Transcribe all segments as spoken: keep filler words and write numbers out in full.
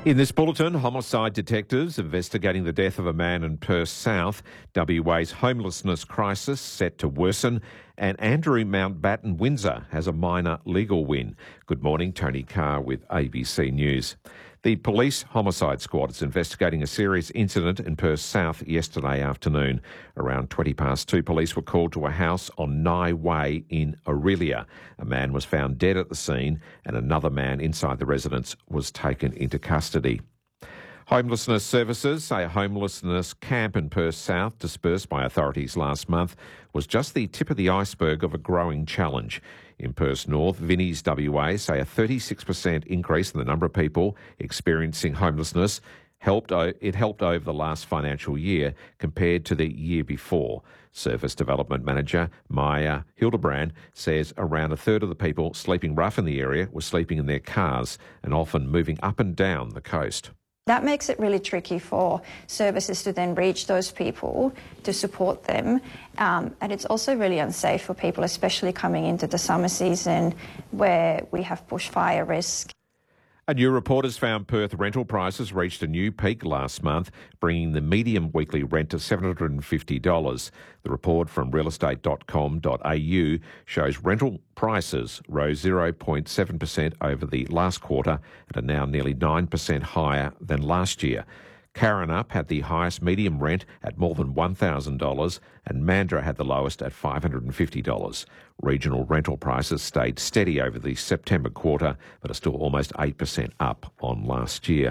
In this bulletin, homicide detectives investigating the death of a man in Perth South, W A's homelessness crisis set to worsen, and Andrew Mountbatten Windsor has a minor legal win. Good morning, Tony Carr with A B C News. The Police Homicide Squad is investigating a serious incident in Perth South yesterday afternoon. Around twenty past two, police were called to a house on Nye Way in Aurelia. A man was found dead at the scene and another man inside the residence was taken into custody. Homelessness services say a homelessness camp in Perth South, dispersed by authorities last month, was just the tip of the iceberg of a growing challenge. In Perth North, Vinnie's W A say a thirty-six percent increase in the number of people experiencing homelessness helped. It helped over the last financial year compared to the year before. Service Development Manager Maya Hildebrand says around a third of the people sleeping rough in the area were sleeping in their cars and often moving up and down the coast. That makes it really tricky for services to then reach those people to support them. Um, and it's also really unsafe for people, especially coming into the summer season where we have bushfire risk. A new report has found Perth rental prices reached a new peak last month, bringing the median weekly rent to seven hundred fifty dollars. The report from real estate dot com dot a u shows rental prices rose zero point seven percent over the last quarter and are now nearly nine percent higher than last year. Karrinyup had the highest medium rent at more than one thousand dollars and Mandurah had the lowest at five hundred fifty dollars. Regional rental prices stayed steady over the September quarter but are still almost eight percent up on last year.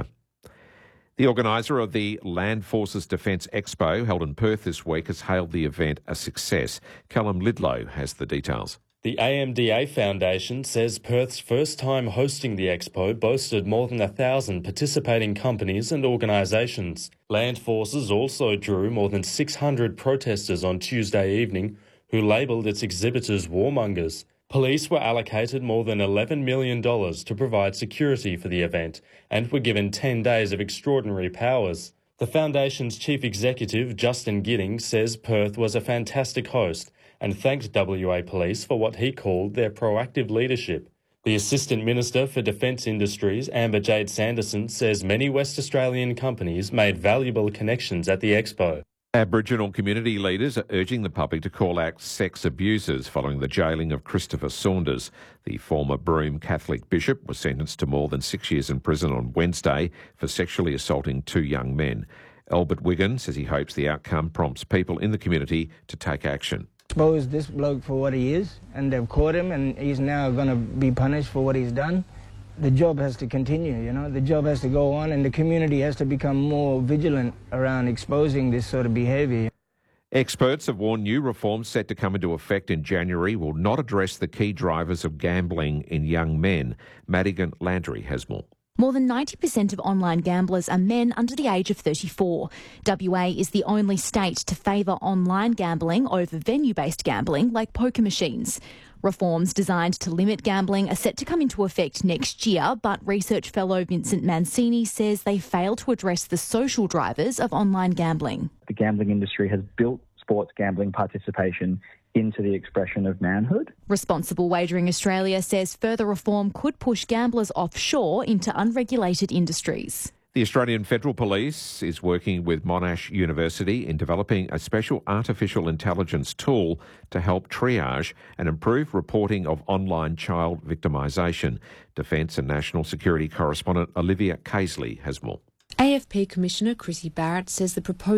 The organiser of the Land Forces Defence Expo held in Perth this week has hailed the event a success. Callum Lidlow has the details. The A M D A Foundation says Perth's first time hosting the Expo boasted more than a thousand participating companies and organisations. Land Forces also drew more than six hundred protesters on Tuesday evening who labelled its exhibitors warmongers. Police were allocated more than eleven million dollars to provide security for the event and were given ten days of extraordinary powers. The Foundation's chief executive, Justin Giddings, says Perth was a fantastic host and thanked W A Police for what he called their proactive leadership. The Assistant Minister for Defence Industries, Amber Jade Sanderson, says many West Australian companies made valuable connections at the Expo. Aboriginal community leaders are urging the public to call out sex abusers following the jailing of Christopher Saunders. The former Broome Catholic bishop was sentenced to more than six years in prison on Wednesday for sexually assaulting two young men. Albert Wiggin says he hopes the outcome prompts people in the community to take action. Expose this bloke for what he is, and they've caught him, and he's now going to be punished for what he's done. The job has to continue, you know, the job has to go on, and the community has to become more vigilant around exposing this sort of behaviour. Experts have warned new reforms set to come into effect in January will not address the key drivers of gambling in young men. Madigan Landry has more. More than ninety percent of online gamblers are men under the age of thirty-four. W A is the only state to favour online gambling over venue-based gambling like poker machines. Reforms designed to limit gambling are set to come into effect next year, but research fellow Vincent Mancini says they fail to address the social drivers of online gambling. The gambling industry has built sports gambling participation into the expression of manhood. Responsible Wagering Australia says further reform could push gamblers offshore into unregulated industries. The Australian Federal Police is working with Monash University in developing a special artificial intelligence tool to help triage and improve reporting of online child victimisation. Defence and National Security correspondent Olivia Casely has more. A F P Commissioner Chrissy Barrett says the proposed